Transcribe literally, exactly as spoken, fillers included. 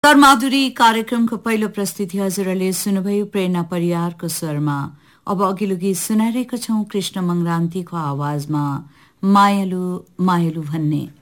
सरमाधुरी कार्यक्रमको पहिलो प्रस्तुति हजुरहरूले सुन्नुभयो प्रेरणा परियारको स्वरमा। अब अघिल्लो गीत सुनाइरहेको छौं कृष्ण मंग्रान्तीको आवाजमा मायालु मायालु भन्ने।